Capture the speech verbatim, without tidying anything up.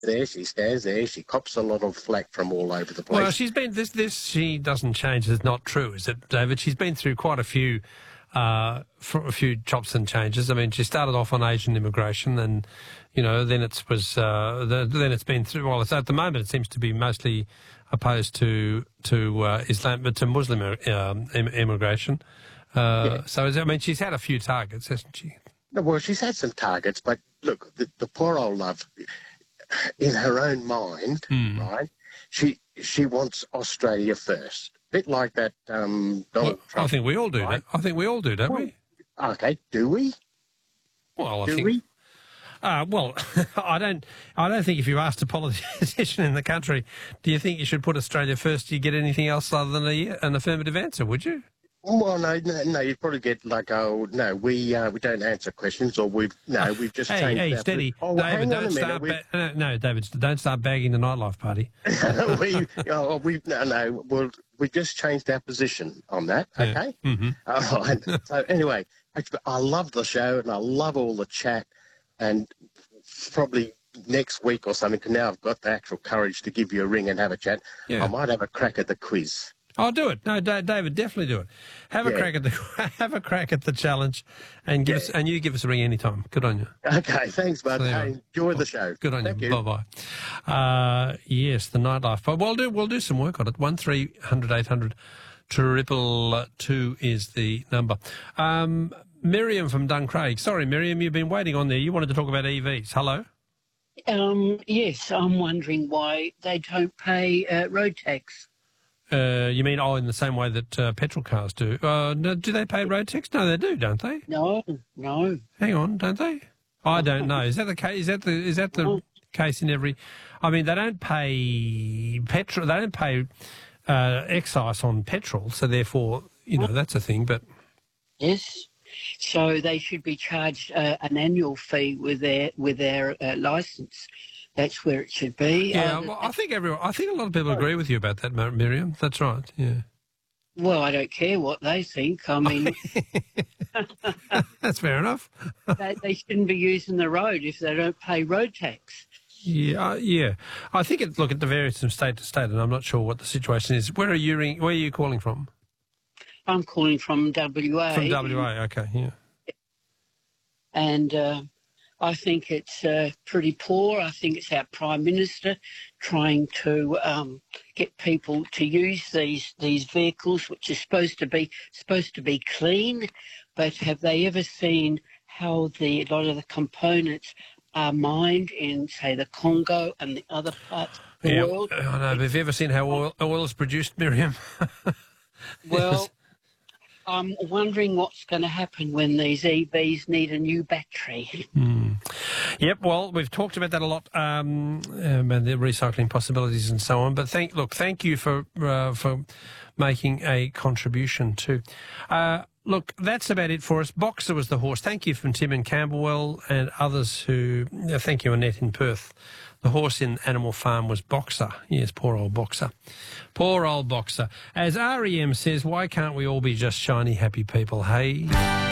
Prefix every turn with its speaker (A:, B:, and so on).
A: there, she stands there. She cops a lot of flack from all over the place.
B: Well, she's been this. This she doesn't change is not true, is it, David? She's been through quite a few, uh, a few chops and changes. I mean, she started off on Asian immigration, and you know, then it was uh, the, then it's been through. Well, it's, at the moment, it seems to be mostly opposed to to uh, Islam, to Muslim um, immigration. Uh, yeah. So, I mean, she's had a few targets, hasn't she?
A: No, well, she's had some targets, but look, the, the poor old love, in her own mind, mm. right? She she wants Australia first, a bit like that um, Donald
B: well,
A: Trump.
B: I think we all do right? that. I think we all do, don't
A: well,
B: we?
A: Okay, do we?
B: Well, I
A: do
B: think.
A: we?
B: Uh, well, I don't. I don't think if you asked a politician in the country, do you think you should put Australia first? Do you get anything else other than a, an affirmative answer? Would you?
A: Well, no, no, no. You'd probably get like, oh no, we uh, we don't answer questions, or we've no, we've just
B: hey,
A: changed.
B: Hey,
A: our
B: steady,
A: oh,
B: David.
A: hang on
B: Don't
A: a
B: start.
A: minute.
B: Ba- no, no, David, don't start bagging the nightlife party.
A: we, oh, we, no, no. Well, we just changed our position on that. Okay.
B: Yeah. Mm-hmm.
A: All right. So anyway, I love the show and I love all the chat, and probably next week or something, 'cause now I've got the actual courage to give you a ring and have a chat. Yeah. I might have a crack at the quiz.
B: I'll do it. No, David, definitely do it. Have yeah. a crack at the have a crack at the challenge, and give yeah. us and you give us a ring anytime. Good on you.
A: Okay, thanks, bud. So, hey, enjoy the show.
B: Good on
A: Thank
B: you.
A: you.
B: Bye bye. Uh, yes, the nightlife. But we'll do we'll do some work on it. One three hundred eight hundred triple two is the number. Um, Miriam from Duncraig. Sorry, Miriam, you've been waiting on there. You wanted to talk about E Vs. Hello.
C: Um, yes, I'm wondering why they don't pay uh, road tax.
B: Uh, you mean, oh, in the same way that uh, petrol cars do? Uh, no, do they pay road tax? No, they do, don't they?
C: No, no.
B: Hang on, don't they? I don't know. Is that the case? Is that the is that the no. case in every? I mean, they don't pay petrol. They don't pay uh, excise on petrol, so therefore, you know, that's a thing. But
C: yes, so they should be charged uh, an annual fee with their with their uh, licence. That's where it should be.
B: Yeah, um, well, I think everyone. I think a lot of people agree with you about that, Miriam. That's right. Yeah.
C: Well, I don't care what they think. I mean,
B: that's fair enough.
C: they, they shouldn't be using the road if they don't pay road tax.
B: Yeah, uh, yeah. I think it. Look, it varies from state to state, and I'm not sure what the situation is. Where are you? Ring, where are you calling from?
C: I'm calling from W A.
B: From W A. Okay. Yeah.
C: And. Uh, I think it's uh, pretty poor. I think it's our Prime Minister trying to um, get people to use these these vehicles, which are supposed to be supposed to be clean. But have they ever seen how the a lot of the components are mined in, say, the Congo and the other parts of the
B: yeah,
C: world?
B: I know. But have you ever seen how oil, oil is produced, Miriam?
C: Well. I'm wondering what's going to happen when these E Vs need a new battery.
B: Mm. Yep, well, we've talked about that a lot, um, and the recycling possibilities and so on. But thank, look, thank you for uh, for making a contribution too. Uh, look, that's about it for us. Boxer was the horse. Thank you from Tim in Camberwell and others who. Uh, thank you, Annette in Perth. The horse in Animal Farm was Boxer. Yes, poor old Boxer. Poor old Boxer. As R E M says, why can't we all be just shiny, happy people, hey?